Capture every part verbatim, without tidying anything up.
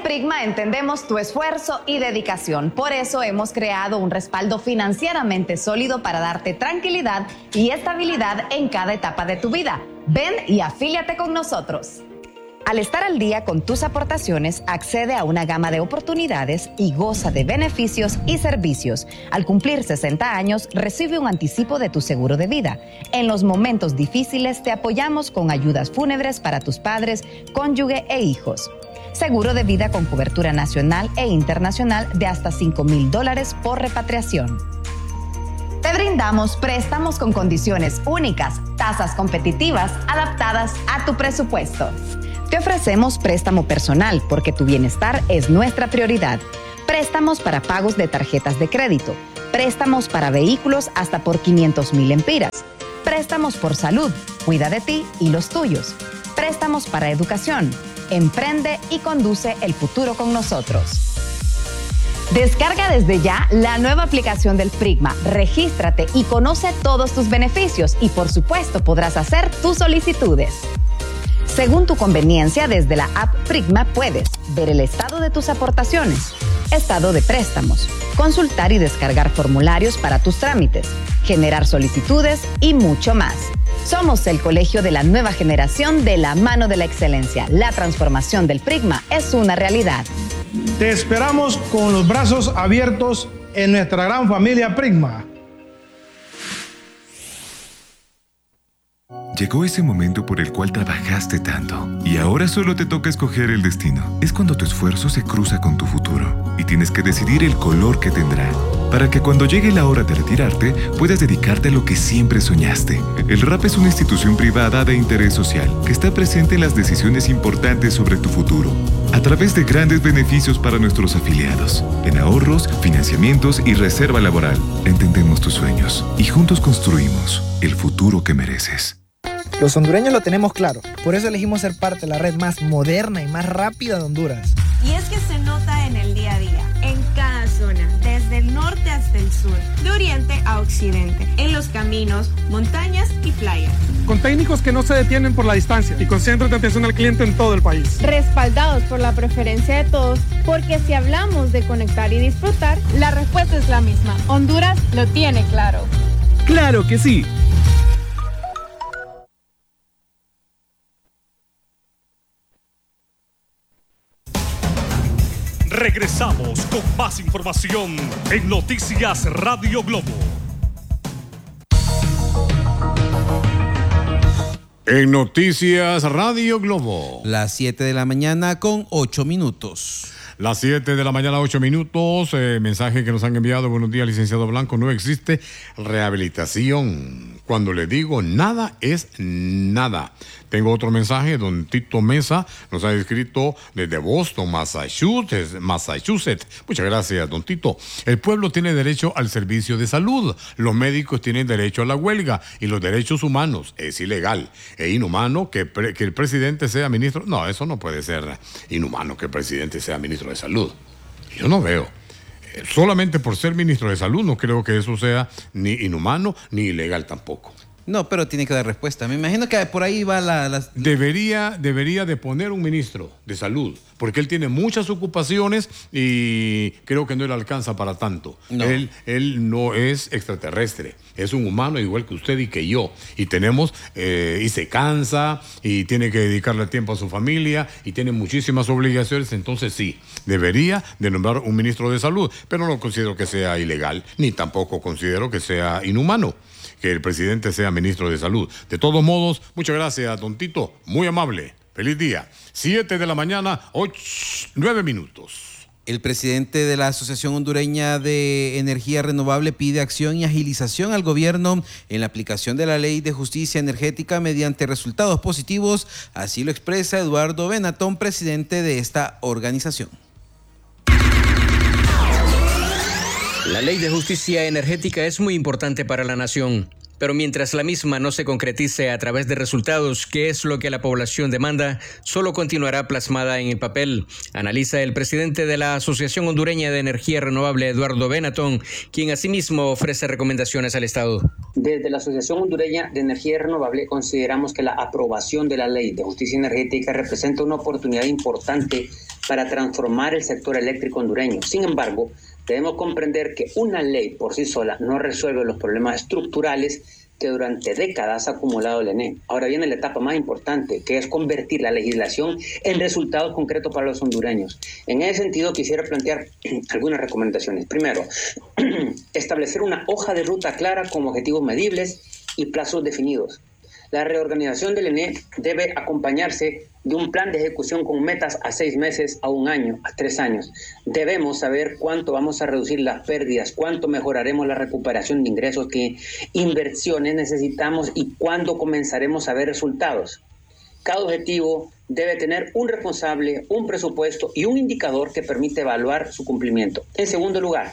Prigma entendemos tu esfuerzo y dedicación. Por eso hemos creado un respaldo financieramente sólido para darte tranquilidad y estabilidad en cada etapa de tu vida. Ven y afíliate con nosotros. Al estar al día con tus aportaciones, accede a una gama de oportunidades y goza de beneficios y servicios. Al cumplir sesenta años, recibe un anticipo de tu seguro de vida. En los momentos difíciles, te apoyamos con ayudas fúnebres para tus padres, cónyuge e hijos. Seguro de vida con cobertura nacional e internacional de hasta cinco mil dólares por repatriación. Te brindamos préstamos con condiciones únicas, tasas competitivas, adaptadas a tu presupuesto. Te ofrecemos préstamo personal porque tu bienestar es nuestra prioridad. Préstamos para pagos de tarjetas de crédito. Préstamos para vehículos hasta por quinientos mil empiras. Préstamos por salud. Cuida de ti y los tuyos. Préstamos para educación. Emprende y conduce el futuro con nosotros. Descarga desde ya la nueva aplicación del Prigma. Regístrate y conoce todos tus beneficios y, por supuesto, podrás hacer tus solicitudes. Según tu conveniencia, desde la app Prigma puedes ver el estado de tus aportaciones, estado de préstamos, consultar y descargar formularios para tus trámites, generar solicitudes y mucho más. Somos el colegio de la nueva generación de la mano de la excelencia. La transformación del Prigma es una realidad. Te esperamos con los brazos abiertos en nuestra gran familia Prigma. Llegó ese momento por el cual trabajaste tanto y ahora solo te toca escoger el destino. Es cuando tu esfuerzo se cruza con tu futuro y tienes que decidir el color que tendrá para que cuando llegue la hora de retirarte puedas dedicarte a lo que siempre soñaste. El R A P es una institución privada de interés social que está presente en las decisiones importantes sobre tu futuro a través de grandes beneficios para nuestros afiliados, en ahorros, financiamientos y reserva laboral. Entendemos tus sueños y juntos construimos el futuro que mereces. Los hondureños lo tenemos claro, por eso elegimos ser parte de la red más moderna y más rápida de Honduras. Y es que se nota en el día a día, en cada zona, desde el norte hasta el sur, de oriente a occidente, en los caminos, montañas y playas. Con técnicos que no se detienen por la distancia y con centros de atención al cliente en todo el país. Respaldados por la preferencia de todos, porque si hablamos de conectar y disfrutar, la respuesta es la misma. Honduras lo tiene claro. ¡Claro que sí! Regresamos con más información en Noticias Radio Globo. En Noticias Radio Globo. Las siete de la mañana con ocho minutos. Las siete de la mañana, ocho minutos. Eh, mensaje que nos han enviado. Buenos días, licenciado Blanco. No existe rehabilitación. Cuando le digo nada, es nada. Tengo otro mensaje. Don Tito Mesa nos ha escrito desde Boston, Massachusetts. Massachusetts. Muchas gracias, don Tito. El pueblo tiene derecho al servicio de salud. Los médicos tienen derecho a la huelga. Y los derechos humanos es ilegal. Es inhumano que, pre- que el presidente sea ministro. No, eso no puede ser inhumano que el presidente sea ministro de salud. Yo no veo. Eh, solamente por ser ministro de salud no creo que eso sea ni inhumano ni ilegal tampoco. No, pero tiene que dar respuesta. Me imagino que por ahí va la... la... Debería, debería de poner un ministro de salud, porque él tiene muchas ocupaciones y creo que no le alcanza para tanto. No. Él, él no es extraterrestre, es un humano igual que usted y que yo. Y tenemos, eh, y se cansa, y tiene que dedicarle tiempo a su familia, y tiene muchísimas obligaciones, entonces sí, debería de nombrar un ministro de salud, pero no considero que sea ilegal, ni tampoco considero que sea inhumano que el presidente sea ministro de salud. De todos modos, muchas gracias, don Tito, muy amable. Feliz día. Siete de la mañana, ocho, nueve minutos. El presidente de la Asociación Hondureña de Energía Renovable pide acción y agilización al gobierno en la aplicación de la Ley de Justicia Energética mediante resultados positivos. Así lo expresa Eduardo Benatón, presidente de esta organización. La Ley de Justicia Energética es muy importante para la nación, pero mientras la misma no se concretice a través de resultados, que es lo que la población demanda, solo continuará plasmada en el papel, analiza el presidente de la Asociación Hondureña de Energía Renovable, Eduardo Benatón, quien asimismo ofrece recomendaciones al Estado. Desde la Asociación Hondureña de Energía Renovable consideramos que la aprobación de la Ley de Justicia Energética representa una oportunidad importante para transformar el sector eléctrico hondureño. Sin embargo, debemos comprender que una ley por sí sola no resuelve los problemas estructurales que durante décadas ha acumulado el E N E. Ahora viene la etapa más importante, que es convertir la legislación en resultados concretos para los hondureños. En ese sentido, quisiera plantear algunas recomendaciones. Primero, establecer una hoja de ruta clara con objetivos medibles y plazos definidos. La reorganización del E N E debe acompañarse de un plan de ejecución con metas a seis meses, a un año, a tres años. Debemos saber cuánto vamos a reducir las pérdidas, cuánto mejoraremos la recuperación de ingresos, qué inversiones necesitamos y cuándo comenzaremos a ver resultados. Cada objetivo debe tener un responsable, un presupuesto y un indicador que permite evaluar su cumplimiento. En segundo lugar,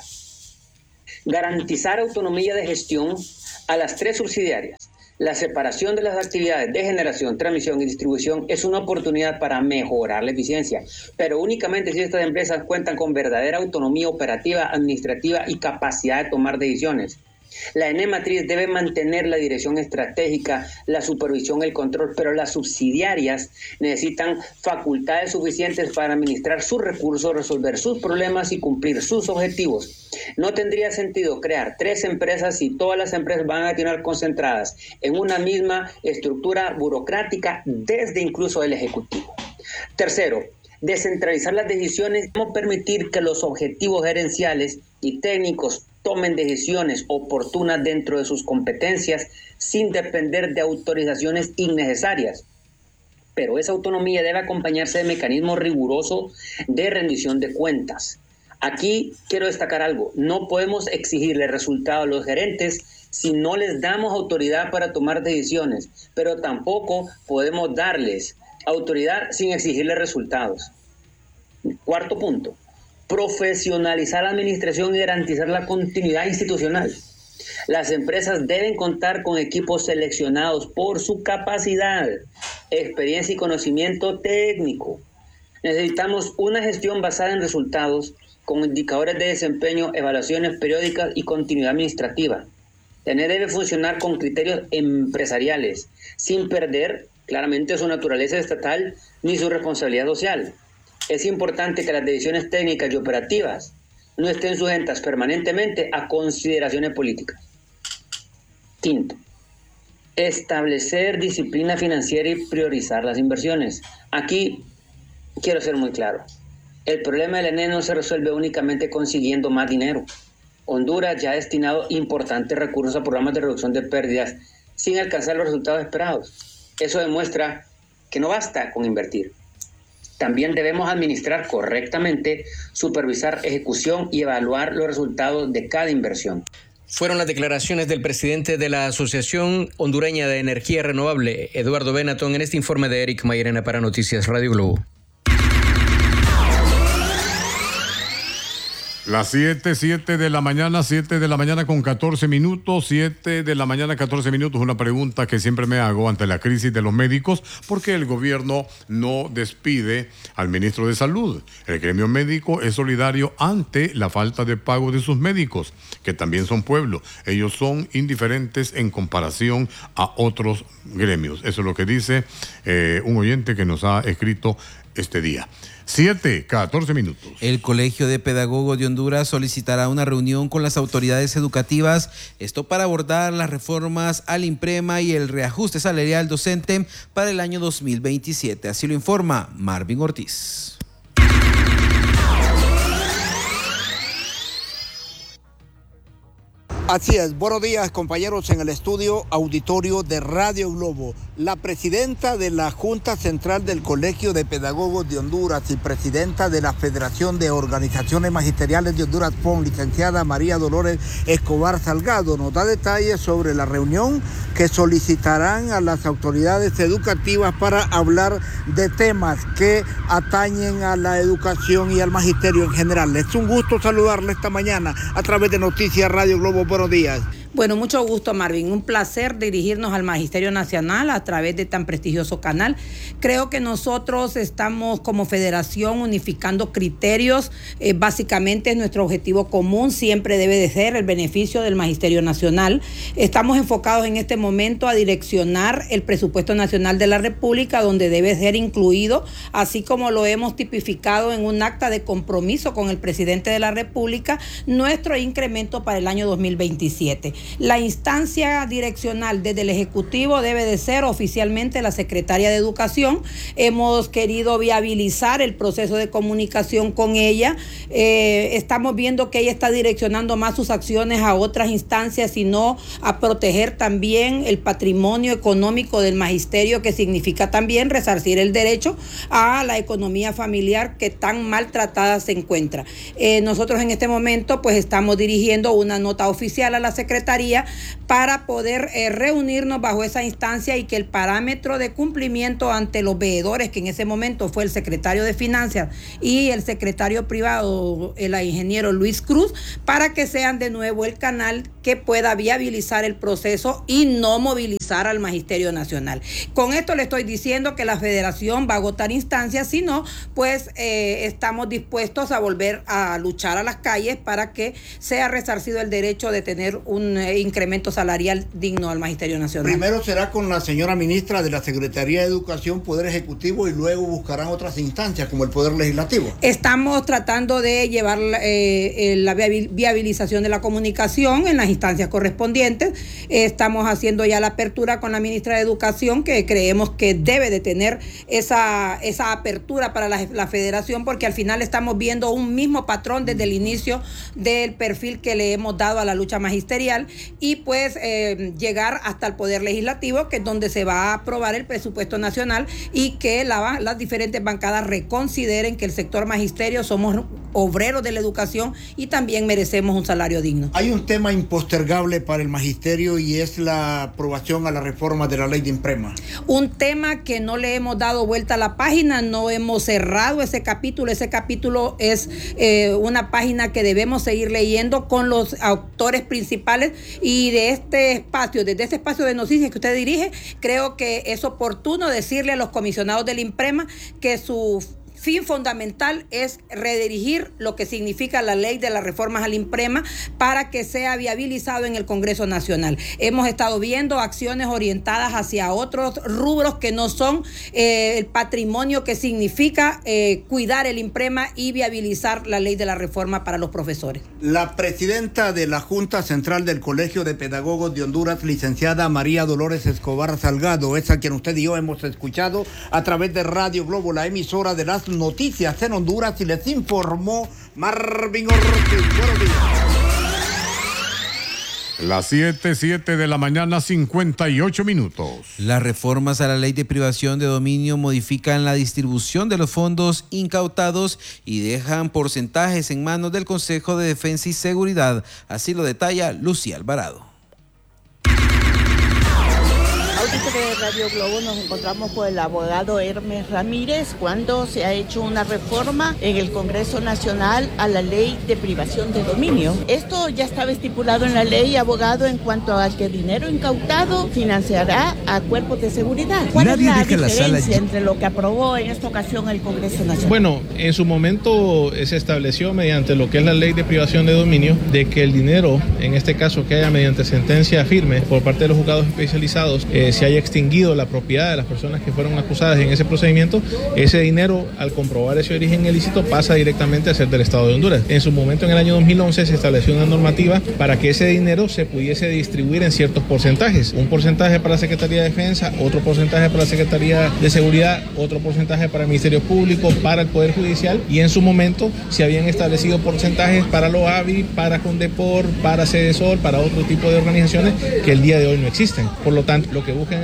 garantizar autonomía de gestión a las tres subsidiarias. La separación de las actividades de generación, transmisión y distribución es una oportunidad para mejorar la eficiencia, pero únicamente si estas empresas cuentan con verdadera autonomía operativa, administrativa y capacidad de tomar decisiones. La E N E matriz debe mantener la dirección estratégica, la supervisión, el control, pero las subsidiarias necesitan facultades suficientes para administrar sus recursos, resolver sus problemas y cumplir sus objetivos. No tendría sentido crear tres empresas si todas las empresas van a tener concentradas en una misma estructura burocrática, desde incluso el Ejecutivo. Tercero, descentralizar las decisiones, no permitir que los objetivos gerenciales y técnicos tomen decisiones oportunas dentro de sus competencias sin depender de autorizaciones innecesarias. Pero esa autonomía debe acompañarse de mecanismos rigurosos de rendición de cuentas. Aquí quiero destacar algo, no podemos exigirle resultados a los gerentes si no les damos autoridad para tomar decisiones, pero tampoco podemos darles autoridad sin exigirles resultados. Cuarto punto, profesionalizar la administración y garantizar la continuidad institucional. Las empresas deben contar con equipos seleccionados por su capacidad, experiencia y conocimiento técnico. Necesitamos una gestión basada en resultados, con indicadores de desempeño, evaluaciones periódicas y continuidad administrativa. La E N E debe funcionar con criterios empresariales, sin perder claramente su naturaleza estatal ni su responsabilidad social. Es importante que las decisiones técnicas y operativas no estén sujetas permanentemente a consideraciones políticas. Quinto, establecer disciplina financiera y priorizar las inversiones. Aquí quiero ser muy claro. El problema del E N E no se resuelve únicamente consiguiendo más dinero. Honduras ya ha destinado importantes recursos a programas de reducción de pérdidas sin alcanzar los resultados esperados. Eso demuestra que no basta con invertir. También debemos administrar correctamente, supervisar ejecución y evaluar los resultados de cada inversión. Fueron las declaraciones del presidente de la Asociación Hondureña de Energía Renovable, Eduardo Benatón, en este informe de Eric Mairena para Noticias Radio Globo. Las siete, siete de la mañana, siete de la mañana con catorce minutos, siete de la mañana, catorce minutos. Una pregunta que siempre me hago ante la crisis de los médicos, ¿por qué el gobierno no despide al ministro de Salud? El gremio médico es solidario ante la falta de pago de sus médicos, que también son pueblo. Ellos son indiferentes en comparación a otros gremios. Eso es lo que dice eh, un oyente que nos ha escrito este día. siete, catorce minutos. El Colegio de Pedagogos de Honduras solicitará una reunión con las autoridades educativas, esto para abordar las reformas al INPREMA y el reajuste salarial docente para el año dos mil veintisiete. Así lo informa Marvin Ortiz. Así es, buenos días compañeros en el estudio auditorio de Radio Globo. La presidenta de la Junta Central del Colegio de Pedagogos de Honduras y presidenta de la Federación de Organizaciones Magisteriales de Honduras, P O N, licenciada María Dolores Escobar Salgado, nos da detalles sobre la reunión que solicitarán a las autoridades educativas para hablar de temas que atañen a la educación y al magisterio en general. Es un gusto saludarle esta mañana a través de Noticias Radio Globo. Buenos días. Bueno, mucho gusto, Marvin. Un placer dirigirnos al Magisterio Nacional a través de tan prestigioso canal. Creo que nosotros estamos como federación unificando criterios. Eh, básicamente nuestro objetivo común siempre debe de ser el beneficio del Magisterio Nacional. Estamos enfocados en este momento a direccionar el presupuesto nacional de la República, donde debe ser incluido, así como lo hemos tipificado en un acta de compromiso con el presidente de la República, nuestro incremento para el año dos mil veintisiete. La instancia direccional desde el Ejecutivo debe de ser oficialmente la Secretaria de Educación. Hemos querido viabilizar el proceso de comunicación con ella. Eh, estamos viendo que ella está direccionando más sus acciones a otras instancias y no a proteger también el patrimonio económico del magisterio, que significa también resarcir el derecho a la economía familiar que tan maltratada se encuentra. Eh, nosotros en este momento pues estamos dirigiendo una nota oficial a la Secretaría para poder eh, reunirnos bajo esa instancia y que el parámetro de cumplimiento ante los veedores, que en ese momento fue el secretario de Finanzas y el secretario privado, el ingeniero Luis Cruz, para que sean de nuevo el canal que pueda viabilizar el proceso y no movilizar al Magisterio Nacional. Con esto le estoy diciendo que la federación va a agotar instancias, si no, pues eh, estamos dispuestos a volver a luchar a las calles para que sea resarcido el derecho de tener un eh, incremento salarial digno al Magisterio Nacional. Primero será con la señora ministra de la Secretaría de Educación, Poder Ejecutivo, y luego buscarán otras instancias como el Poder Legislativo. Estamos tratando de llevar eh, la viabilización de la comunicación en las instancias correspondientes. Estamos haciendo ya la apertura con la ministra de Educación, que creemos que debe de tener esa, esa apertura para la, la federación, porque al final estamos viendo un mismo patrón desde el inicio del perfil que le hemos dado a la lucha magisterial, y pues eh, llegar hasta el Poder Legislativo, que es donde se va a aprobar el presupuesto nacional, y que la, las diferentes bancadas reconsideren que el sector magisterio somos obreros de la educación y también merecemos un salario digno. Hay un tema impostergable para el magisterio y es la aprobación a la reforma de la ley de IMPREMA. Un tema que no le hemos dado vuelta a la página, no hemos cerrado ese capítulo. Ese capítulo es eh, una página que debemos seguir leyendo con los autores principales, y de este espacio, desde este espacio de noticias que usted dirige, creo que es oportuno decirle a los comisionados del IMPREMA que su fin fundamental es redirigir lo que significa la ley de las reformas al IMPREMA para que sea viabilizado en el Congreso Nacional. Hemos estado viendo acciones orientadas hacia otros rubros que no son eh, el patrimonio que significa eh, cuidar el IMPREMA y viabilizar la ley de la reforma para los profesores. La presidenta de la Junta Central del Colegio de Pedagogos de Honduras, licenciada María Dolores Escobar Salgado, es a quien usted y yo hemos escuchado a través de Radio Globo, la emisora de las noticias en Honduras, y les informó Marvin Ortiz. Buenos días. Las siete, siete de la mañana, cincuenta y ocho minutos. Las reformas a la ley de privación de dominio modifican la distribución de los fondos incautados y dejan porcentajes en manos del Consejo de Defensa y Seguridad. Así lo detalla Lucía Alvarado. Auditorio de Radio Globo, nos encontramos con el abogado Hermes Ramírez cuando se ha hecho una reforma en el Congreso Nacional a la ley de privación de dominio. Esto ya estaba estipulado en la ley, abogado, en cuanto a que dinero incautado financiará a cuerpos de seguridad. ¿Cuál Nadie es la diferencia la sala... entre lo que aprobó en esta ocasión el Congreso Nacional? Bueno, en su momento se estableció mediante lo que es la ley de privación de dominio de que el dinero, en este caso que haya mediante sentencia firme por parte de los juzgados especializados, eh, se haya extinguido la propiedad de las personas que fueron acusadas en ese procedimiento, ese dinero, al comprobar ese origen ilícito, pasa directamente a ser del Estado de Honduras. En su momento, en el año dos mil once, se estableció una normativa para que ese dinero se pudiese distribuir en ciertos porcentajes. Un porcentaje para la Secretaría de Defensa, otro porcentaje para la Secretaría de Seguridad, otro porcentaje para el Ministerio Público, para el Poder Judicial, y en su momento se habían establecido porcentajes para los A V I, para Condepor, para Cedesol, para otro tipo de organizaciones que el día de hoy no existen. Por lo tanto, lo que buscan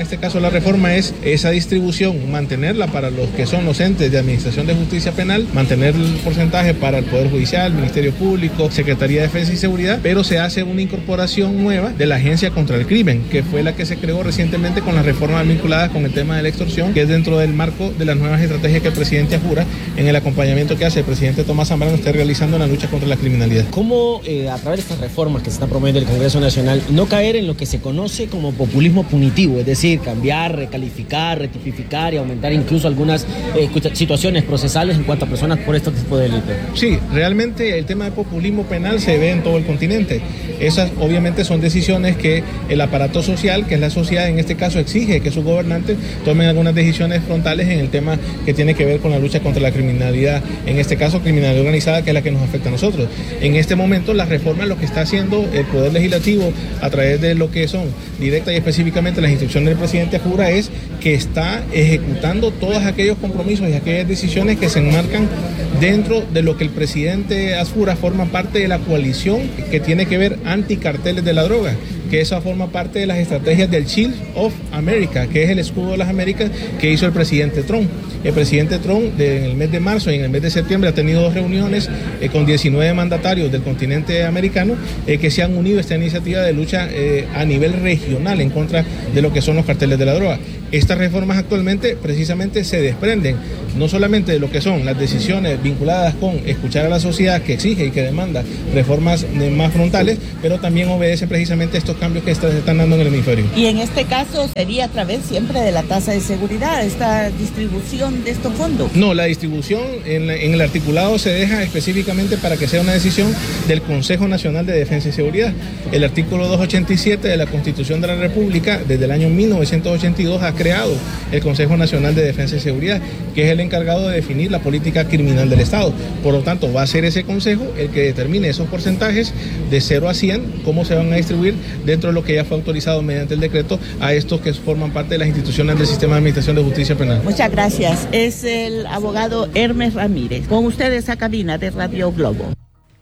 este caso la reforma es esa distribución, mantenerla para los que son los entes de administración de justicia penal, mantener el porcentaje para el Poder Judicial, Ministerio Público, Secretaría de Defensa y Seguridad, pero se hace una incorporación nueva de la Agencia contra el Crimen, que fue la que se creó recientemente con las reformas vinculadas con el tema de la extorsión, que es dentro del marco de las nuevas estrategias que el presidente Ajura, en el acompañamiento que hace el presidente Tomás Zambrano, está realizando en la lucha contra la criminalidad. ¿Cómo eh, a través de estas reformas que se están promoviendo el Congreso Nacional no caer en lo que se conoce como populismo punitivo, es decir, cambiar, recalificar, rectificar y aumentar incluso algunas eh, situaciones procesales en cuanto a personas por este tipo de delitos? Sí, realmente el tema de populismo penal se ve en todo el continente. Esas obviamente son decisiones que el aparato social, que es la sociedad en este caso, exige que sus gobernantes tomen algunas decisiones frontales en el tema que tiene que ver con la lucha contra la criminalidad, en este caso criminalidad organizada, que es la que nos afecta a nosotros. En este momento las reformas, lo que está haciendo el Poder Legislativo a través de lo que son directa y específicamente las instrucciones del presidente Ajura, es que está ejecutando todos aquellos compromisos y aquellas decisiones que se enmarcan dentro de lo que el presidente Ajura forma parte de la coalición que tiene que ver anticarteles de la droga, que eso forma parte de las estrategias del Shield of America, que es el escudo de las Américas que hizo el presidente Trump. El presidente Trump de, en el mes de marzo y en el mes de septiembre ha tenido dos reuniones eh, con diecinueve mandatarios del continente americano eh, que se han unido a esta iniciativa de lucha eh, a nivel regional en contra de lo que son los carteles de la droga. Estas reformas actualmente precisamente se desprenden no solamente de lo que son las decisiones vinculadas con escuchar a la sociedad que exige y que demanda reformas más frontales, pero también obedecen precisamente a estos cambios que se están dando en el hemisferio. Y en este caso sería a través siempre de la tasa de seguridad, esta distribución de estos fondos. No, la distribución en, la, en el articulado se deja específicamente para que sea una decisión del Consejo Nacional de Defensa y Seguridad. El artículo doscientos ochenta y siete de la Constitución de la República, desde el año mil novecientos ochenta y dos, ha creado el Consejo Nacional de Defensa y Seguridad, que es el encargado de definir la política criminal del Estado. Por lo tanto, va a ser ese consejo el que determine esos porcentajes de cero a cien, cómo se van a distribuir dentro de lo que ya fue autorizado mediante el decreto a estos que forman parte de las instituciones del Sistema de Administración de Justicia Penal. Muchas gracias. Es el abogado Hermes Ramírez. Con ustedes a cabina de Radio Globo.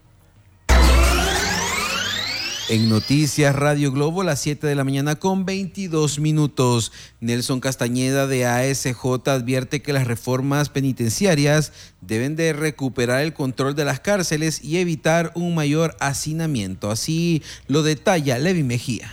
En Noticias Radio Globo, las siete de la mañana con veintidós minutos. Nelson Castañeda de A S J advierte que las reformas penitenciarias deben de recuperar el control de las cárceles y evitar un mayor hacinamiento. Así lo detalla Levi Mejía.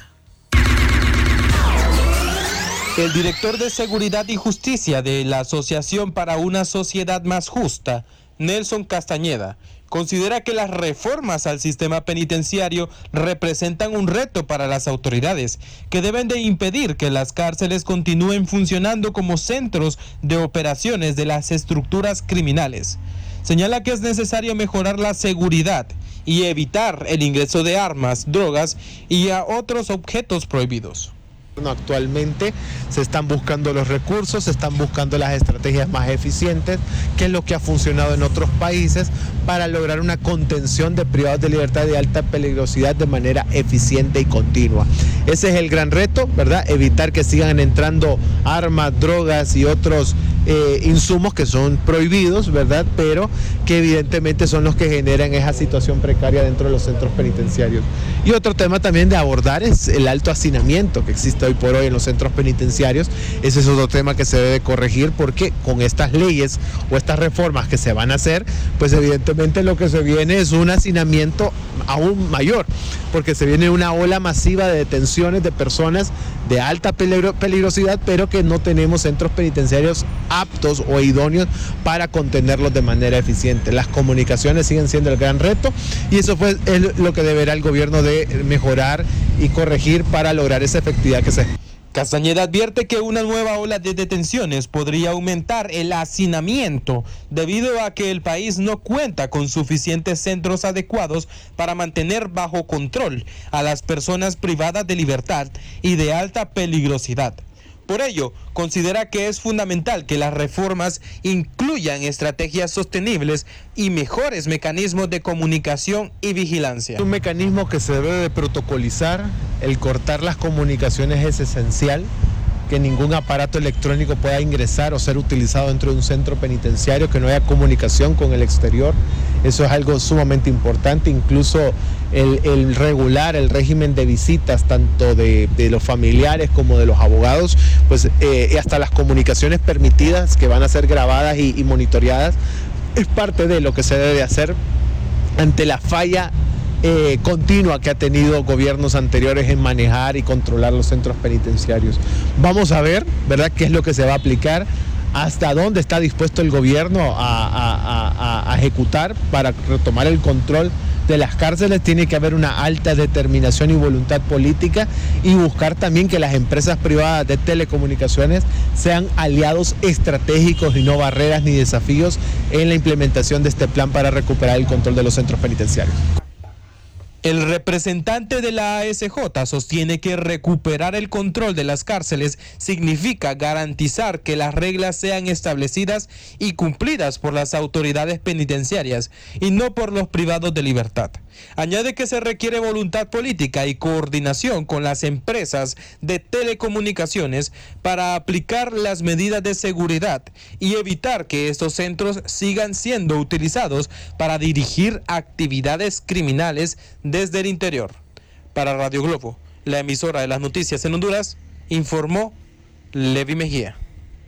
El director de Seguridad y Justicia de la Asociación para una Sociedad Más Justa, Nelson Castañeda, considera que las reformas al sistema penitenciario representan un reto para las autoridades, que deben de impedir que las cárceles continúen funcionando como centros de operaciones de las estructuras criminales. Señala que es necesario mejorar la seguridad y evitar el ingreso de armas, drogas y a otros objetos prohibidos. Actualmente se están buscando los recursos, se están buscando las estrategias más eficientes, que es lo que ha funcionado en otros países para lograr una contención de privados de libertad de alta peligrosidad de manera eficiente y continua. Ese es el gran reto, ¿verdad? Evitar que sigan entrando armas, drogas y otros eh, insumos que son prohibidos, ¿verdad? Pero que evidentemente son los que generan esa situación precaria dentro de los centros penitenciarios. Y otro tema también de abordar es el alto hacinamiento que existe hoy por hoy en los centros penitenciarios. Ese es otro tema que se debe corregir, porque con estas leyes o estas reformas que se van a hacer, pues evidentemente lo que se viene es un hacinamiento aún mayor, porque se viene una ola masiva de detenciones de personas de alta peligro- peligrosidad, pero que no tenemos centros penitenciarios aptos o idóneos para contenerlos de manera eficiente. Las comunicaciones siguen siendo el gran reto, y eso fue es lo que deberá el gobierno de mejorar y corregir para lograr esa efectividad que se... Castañeda advierte que una nueva ola de detenciones podría aumentar el hacinamiento debido a que el país no cuenta con suficientes centros adecuados para mantener bajo control a las personas privadas de libertad y de alta peligrosidad. Por ello, considera que es fundamental que las reformas incluyan estrategias sostenibles y mejores mecanismos de comunicación y vigilancia. Un mecanismo que se debe de protocolizar, el cortar las comunicaciones es esencial, que ningún aparato electrónico pueda ingresar o ser utilizado dentro de un centro penitenciario, que no haya comunicación con el exterior. Eso es algo sumamente importante. Incluso el, el regular el régimen de visitas tanto de, de los familiares como de los abogados, pues eh, hasta las comunicaciones permitidas que van a ser grabadas y, y monitoreadas, es parte de lo que se debe hacer ante la falla eh, continua que ha tenido gobiernos anteriores en manejar y controlar los centros penitenciarios. Vamos a ver, ¿verdad?, qué es lo que se va a aplicar, hasta dónde está dispuesto el gobierno a, a, a, a ejecutar para retomar el control de las cárceles. Tiene que haber una alta determinación y voluntad política y buscar también que las empresas privadas de telecomunicaciones sean aliados estratégicos y no barreras ni desafíos en la implementación de este plan para recuperar el control de los centros penitenciarios. El representante de la A S J sostiene que recuperar el control de las cárceles significa garantizar que las reglas sean establecidas y cumplidas por las autoridades penitenciarias y no por los privados de libertad. Añade que se requiere voluntad política y coordinación con las empresas de telecomunicaciones para aplicar las medidas de seguridad y evitar que estos centros sigan siendo utilizados para dirigir actividades criminales desde el interior. Para Radio Globo, la emisora de las noticias en Honduras, informó Levi Mejía.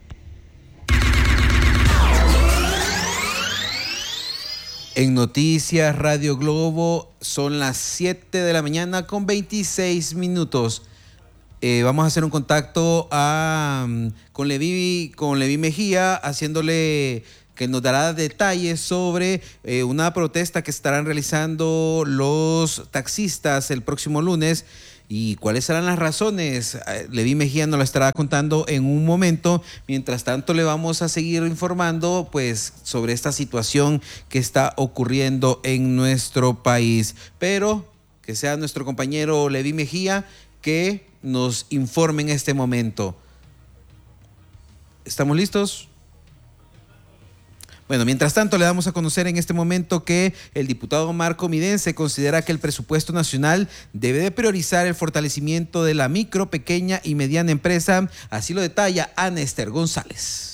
En Noticias Radio Globo son las siete de la mañana con veintiséis minutos. Eh, vamos a hacer un contacto a, con, Levi, con Levi Mejía, haciéndole que nos dará detalles sobre eh, una protesta que estarán realizando los taxistas el próximo lunes. ¿Y cuáles serán las razones? Levi Mejía nos lo estará contando en un momento. Mientras tanto, le vamos a seguir informando pues, sobre esta situación que está ocurriendo en nuestro país. Pero que sea nuestro compañero Levi Mejía que nos informe en este momento. ¿Estamos listos? Bueno, mientras tanto le damos a conocer en este momento que el diputado Marco Midense considera que el presupuesto nacional debe de priorizar el fortalecimiento de la micro, pequeña y mediana empresa. Así lo detalla Ana Esther González.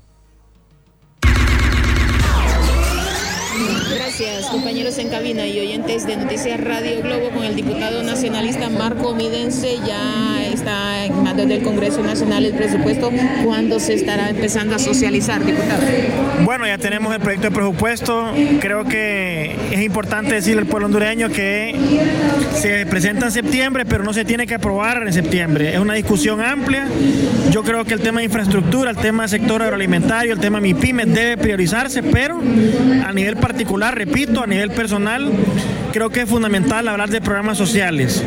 Gracias, compañeros en cabina y oyentes de Noticias Radio Globo. Con el diputado nacionalista Marco Midense, ya está en manos del Congreso Nacional el presupuesto. ¿Cuándo se estará empezando a socializar, diputado? Bueno, ya tenemos el proyecto de presupuesto. Creo que es importante decirle al pueblo hondureño que se presenta en septiembre, pero no se tiene que aprobar en septiembre. Es una discusión amplia. Yo creo que el tema de infraestructura, el tema del sector agroalimentario, el tema MIPYMES debe priorizarse, pero a nivel particular, repito, a nivel personal, creo que es fundamental hablar de programas sociales.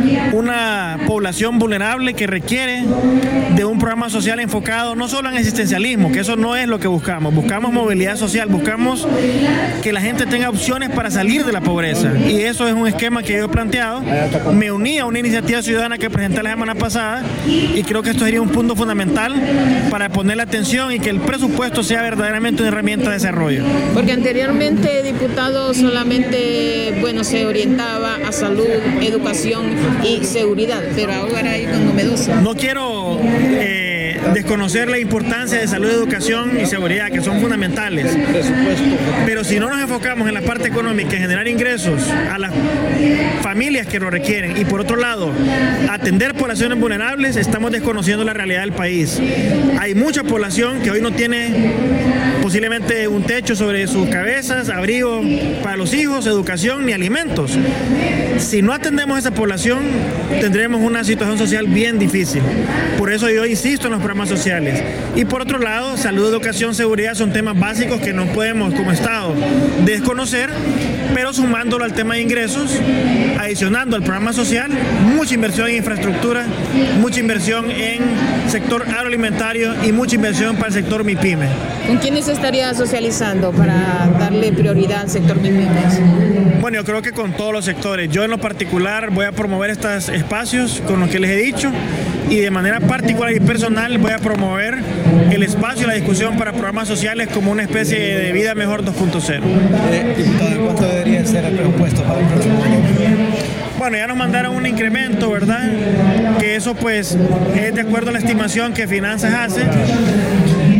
Una población vulnerable que requiere de un programa social enfocado no solo en existencialismo, que eso no es lo que buscamos. Buscamos movilidad social, buscamos que la gente tenga opciones para salir de la pobreza. Y eso es un esquema que yo he planteado. Me uní a una iniciativa ciudadana que presenté la semana pasada y creo que esto sería un punto fundamental para poner la atención y que el presupuesto sea verdaderamente una herramienta de desarrollo. Porque anteriormente, diputado, solamente, bueno, se orientaba a salud, educación y seguridad, pero ahora hay algo novedoso. No quiero eh, desconocer la importancia de salud, educación y seguridad, que son fundamentales. Pero si no nos enfocamos en la parte económica, en generar ingresos a las familias que lo requieren, y por otro lado, atender poblaciones vulnerables, estamos desconociendo la realidad del país. Hay mucha población que hoy no tiene posiblemente un techo sobre sus cabezas, abrigo para los hijos, educación ni alimentos. Si no atendemos a esa población, tendremos una situación social bien difícil. Por eso yo insisto en los programas sociales. Y por otro lado, salud, educación, seguridad son temas básicos que no podemos como Estado desconocer, pero sumándolo al tema de ingresos, adicionando al programa social, mucha inversión en infraestructura, mucha inversión en sector agroalimentario y mucha inversión para el sector MIPYME. ¿Con quiénes estaría socializando para darle prioridad al sector MIPYME? Bueno, yo creo que con todos los sectores. Yo en lo particular voy a promover estos espacios con los que les he dicho y de manera particular y personal voy a promover el espacio y la discusión para programas sociales como una especie de vida mejor dos punto cero. Eh, diputado, ¿cuánto debería ser el presupuesto para el próximo año? Bueno, ya nos mandaron un incremento, ¿verdad? Que eso pues es de acuerdo a la estimación que Finanzas hace.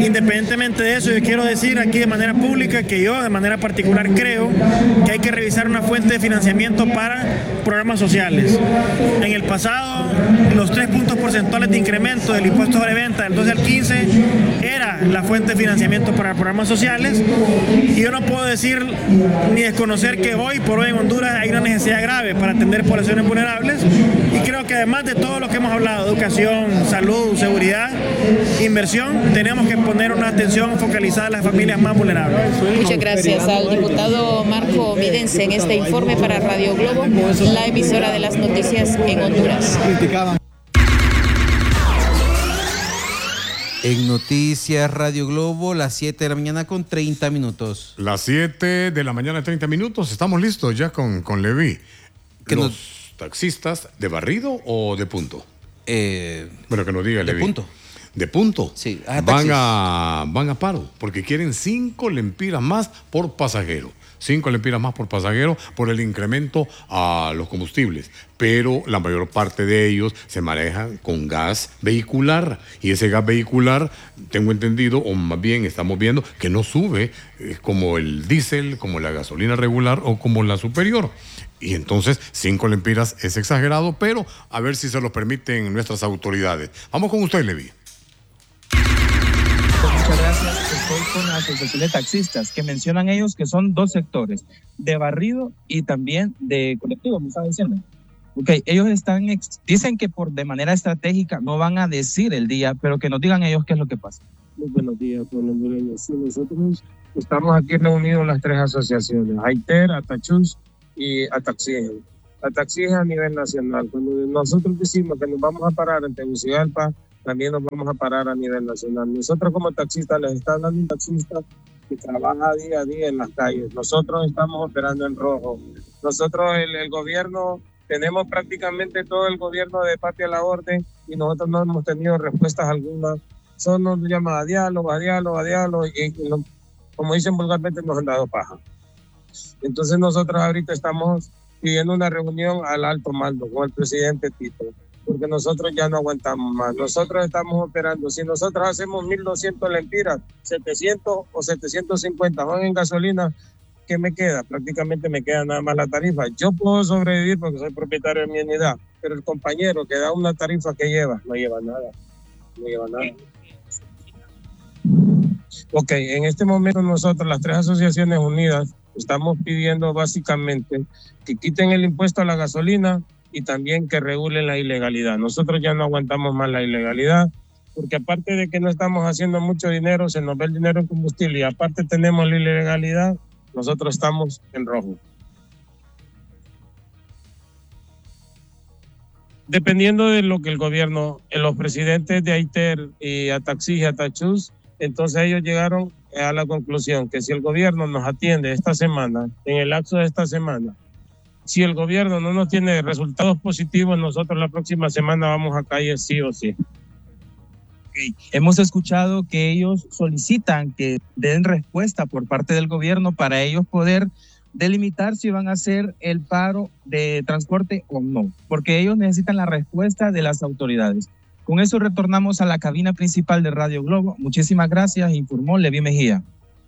Independientemente de eso, yo quiero decir aquí de manera pública que yo de manera particular creo que hay que revisar una fuente de financiamiento para programas sociales. En el pasado, los tres puntos porcentuales de incremento del impuesto sobre venta del doce al quince era la fuente de financiamiento para programas sociales, y yo no puedo decir ni desconocer que hoy por hoy en Honduras hay una necesidad grave para atender poblaciones vulnerables, y creo que además de todo lo que hemos hablado, educación, salud, seguridad, inversión, tenemos que poner una atención focalizada a las familias más vulnerables. Muchas gracias al diputado Marco Midense en este informe para Radio Globo, la emisora de las noticias en Honduras. En Noticias Radio Globo, las siete de la mañana con treinta minutos. Las siete de la mañana, treinta minutos. Estamos listos ya con, con Levi. ¿Los nos... taxistas de barrido o de punto? Eh, bueno, que nos diga Levi. De punto. ¿De punto? Sí. Ah, van, a, van a paro porque quieren cinco lempiras más por pasajero. Cinco lempiras más por pasajero por el incremento a los combustibles. Pero la mayor parte de ellos se manejan con gas vehicular. Y ese gas vehicular, tengo entendido, o más bien estamos viendo, que no sube eh, como el diésel, como la gasolina regular o como la superior. Y entonces, cinco lempiras es exagerado, pero a ver si se lo permiten nuestras autoridades. Vamos con usted, Levi. Muchas gracias. Estoy con la Asociación de Taxistas, que mencionan ellos que son dos sectores, de barrido y también de colectivo, me estaba diciendo. Ok, ellos están, dicen que por de manera estratégica no van a decir el día, pero que nos digan ellos qué es lo que pasa. Muy buenos días, buenos hondureños. Sí, nosotros estamos aquí reunidos las tres asociaciones, AITER, ATACHUS y ATAXIGEN. ATAXIGEN a nivel nacional. Cuando nosotros decimos que nos vamos a parar en Tegucigalpa, también nos vamos a parar a nivel nacional. Nosotros como taxistas, les está hablando un taxista que trabaja día a día en las calles. Nosotros estamos operando en rojo. Nosotros, el, el gobierno, tenemos prácticamente todo el gobierno de parte a la orden y nosotros no hemos tenido respuestas algunas. Solo nos llaman a diálogo, a diálogo, a diálogo y, y no, como dicen vulgarmente, nos han dado paja. Entonces nosotros ahorita estamos pidiendo una reunión al alto mando con el presidente Tito, porque nosotros ya no aguantamos más. Nosotros estamos operando. Si nosotros hacemos mil doscientos lempiras, setecientos o setecientos cincuenta van en gasolina, ¿qué me queda? Prácticamente me queda nada más la tarifa. Yo puedo sobrevivir porque soy propietario de mi unidad, pero el compañero que da una tarifa que lleva, no lleva nada. No lleva nada. Ok, en este momento nosotros, las tres asociaciones unidas, estamos pidiendo básicamente que quiten el impuesto a la gasolina y también que regulen la ilegalidad. Nosotros ya no aguantamos más la ilegalidad, porque aparte de que no estamos haciendo mucho dinero, se nos ve el dinero en combustible, y aparte tenemos la ilegalidad, nosotros estamos en rojo. Dependiendo de lo que el gobierno, los presidentes de AITER y ATAXI y ATACHUS, entonces ellos llegaron a la conclusión que si el gobierno nos atiende esta semana, en el lapso de esta semana, si el gobierno no nos tiene resultados positivos, nosotros la próxima semana vamos a calle sí o sí. Okay. Hemos escuchado que ellos solicitan que den respuesta por parte del gobierno para ellos poder delimitar si van a hacer el paro de transporte o no, porque ellos necesitan la respuesta de las autoridades. Con eso retornamos a la cabina principal de Radio Globo. Muchísimas gracias, informó Levi Mejía.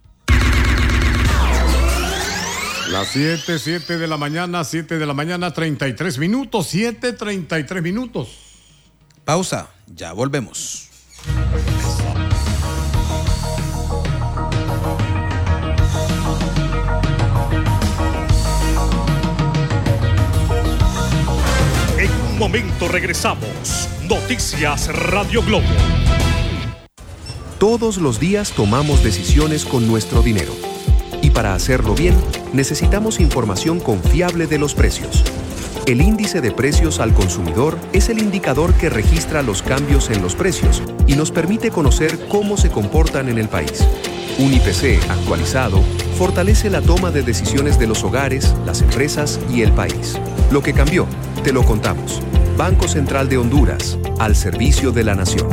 Las siete, siete de la mañana, siete de la mañana, treinta y tres minutos, siete, treinta y tres minutos. Pausa, ya volvemos. En un momento regresamos. Noticias Radio Globo. Todos los días tomamos decisiones con nuestro dinero. Y para hacerlo bien, necesitamos información confiable de los precios. El índice de precios al consumidor es el indicador que registra los cambios en los precios y nos permite conocer cómo se comportan en el país. Un I P C actualizado fortalece la toma de decisiones de los hogares, las empresas y el país. Lo que cambió, te lo contamos. Banco Central de Honduras, al servicio de la nación.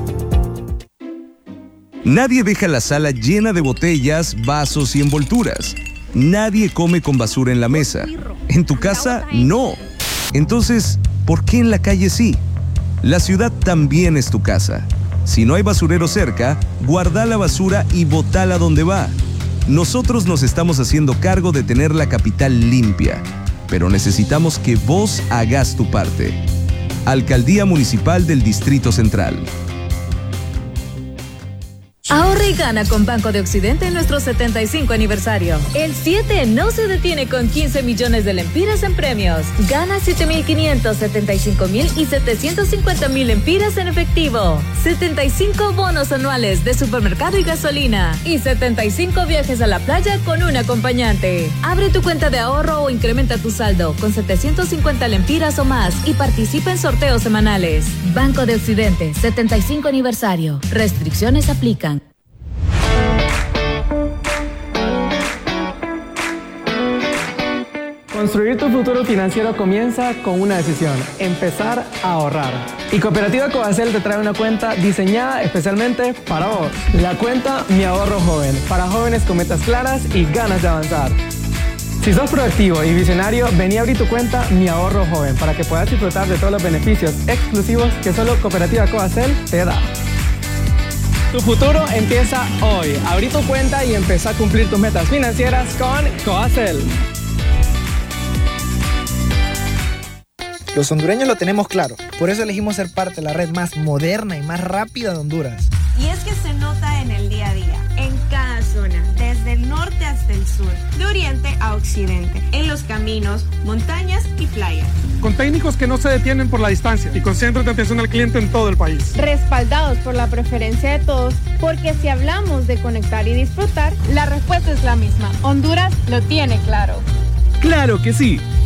Nadie deja la sala llena de botellas, vasos y envolturas. Nadie come con basura en la mesa. En tu casa, no. Entonces, ¿por qué en la calle sí? La ciudad también es tu casa. Si no hay basurero cerca, guarda la basura y botala donde va. Nosotros nos estamos haciendo cargo de tener la capital limpia, pero necesitamos que vos hagas tu parte. Alcaldía Municipal del Distrito Central. Ahorra y gana con Banco de Occidente en nuestro setenta y cinco aniversario. El siete no se detiene con quince millones de lempiras en premios. Gana siete mil quinientos, setenta y cinco mil y setecientos cincuenta mil lempiras en efectivo. setenta y cinco bonos anuales de supermercado y gasolina. Y setenta y cinco viajes a la playa con un acompañante. Abre tu cuenta de ahorro o incrementa tu saldo con setecientos cincuenta lempiras o más y participa en sorteos semanales. Banco de Occidente, setenta y cinco aniversario. Restricciones aplican. Construir tu futuro financiero comienza con una decisión: empezar a ahorrar. Y Cooperativa Coacel te trae una cuenta diseñada especialmente para vos. La cuenta Mi Ahorro Joven, para jóvenes con metas claras y ganas de avanzar. Si sos proactivo y visionario, vení a abrir tu cuenta Mi Ahorro Joven para que puedas disfrutar de todos los beneficios exclusivos que solo Cooperativa Coacel te da. Tu futuro empieza hoy. Abrí tu cuenta y empezá a cumplir tus metas financieras con Coacel. Los hondureños lo tenemos claro, por eso elegimos ser parte de la red más moderna y más rápida de Honduras. Y es que se nota en el día a día, en cada zona, desde el norte hasta el sur, de oriente a occidente, en los caminos, montañas y playas. Con técnicos que no se detienen por la distancia y con centros de atención al cliente en todo el país. Respaldados por la preferencia de todos, porque si hablamos de conectar y disfrutar, la respuesta es la misma. Honduras lo tiene claro. ¡Claro que sí!